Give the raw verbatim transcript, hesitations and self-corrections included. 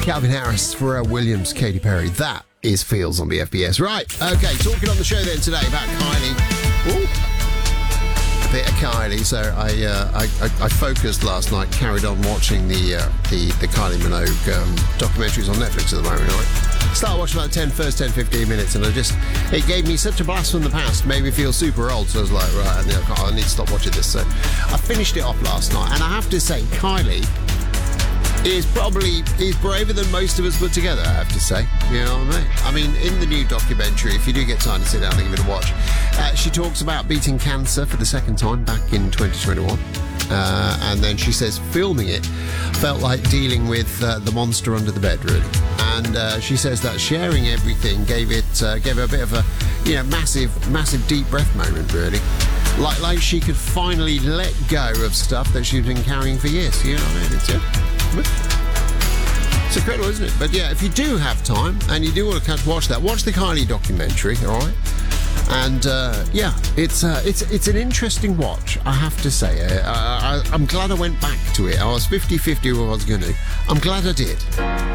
Calvin Harris, Pharrell Williams, Katy Perry. That is Feels on the F B S. Right, okay, talking on the show then today about Kylie. Ooh. A bit of Kylie. So I, uh, I, I I focused last night, carried on watching the uh, the, the Kylie Minogue um, documentaries on Netflix at the moment, right? Started watching about the ten, first ten, fifteen minutes, and I just, it gave me such a blast from the past, made me feel super old, so I was like, right, I need, I need to stop watching this. So I finished it off last night, and I have to say, Kylie is probably is braver than most of us put together, I have to say. You know what I mean? I mean, in the new documentary, if you do get time to sit down and give it a watch, uh, she talks about beating cancer for the second time back in twenty twenty-one. Uh, and then she says filming it felt like dealing with uh, the monster under the bed, really. And uh, she says that sharing everything gave it uh, gave her a bit of a, you know, massive, massive deep breath moment, really. Like like she could finally let go of stuff that she'd been carrying for years. You know what I mean? It's, uh, it's incredible, isn't it? But yeah, if you do have time and you do want to watch that, watch the Kylie documentary, all right? And uh, yeah, it's uh, it's it's an interesting watch, I have to say. Uh, I, I, I'm glad I went back to it. I was fifty-fifty what I was going to. I'm glad I did.